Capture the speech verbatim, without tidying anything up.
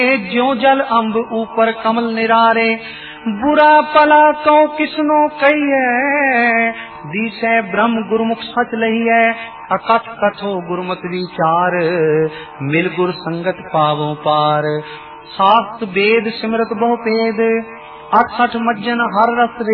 ज्यों जल अम्ब ऊपर कमल निरारे, बुरा भला कौ किसनो कहिए, दिसे ब्रह्म गुरुमुख सच लहिए, अकथ कथो गुरुमत विचार, मिल गुर संगत पावो पार। शास्त्र वेद सिमरत बहु भेद, अठ सठ मज्जन हर रस